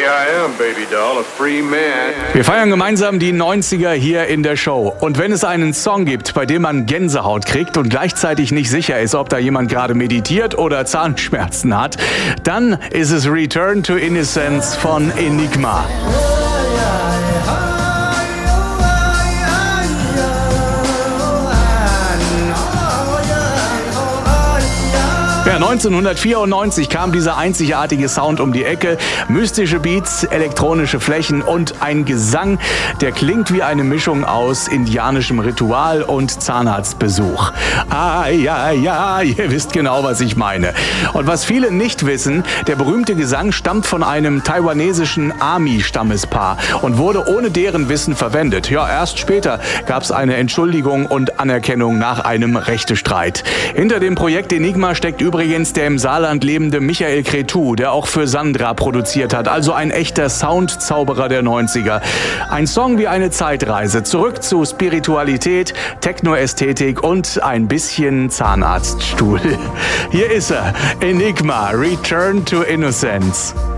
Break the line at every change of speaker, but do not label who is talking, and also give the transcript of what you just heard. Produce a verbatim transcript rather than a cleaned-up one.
I am, baby doll, a free man.
Wir feiern gemeinsam die neunziger hier in der Show. Und wenn es einen Song gibt, bei dem man Gänsehaut kriegt und gleichzeitig nicht sicher ist, ob da jemand gerade meditiert oder Zahnschmerzen hat, dann ist es Return to Innocence von Enigma. Ja, neunzehnhundertvierundneunzig kam dieser einzigartige Sound um die Ecke. Mystische Beats, elektronische Flächen und ein Gesang, der klingt wie eine Mischung aus indianischem Ritual und Zahnarztbesuch. Ah, ja, ja, ihr wisst genau, was ich meine. Und was viele nicht wissen, der berühmte Gesang stammt von einem taiwanesischen Ami-Stammespaar und wurde ohne deren Wissen verwendet. Ja, erst später gab es eine Entschuldigung und Anerkennung nach einem Rechtestreit. Hinter dem Projekt Enigma steckt übrigens Übrigens der im Saarland lebende Michael Cretu, der auch für Sandra produziert hat, also ein echter Soundzauberer der neunziger. Ein Song wie eine Zeitreise, zurück zu Spiritualität, Technoästhetik und ein bisschen Zahnarztstuhl. Hier ist er, Enigma, Return to Innocence.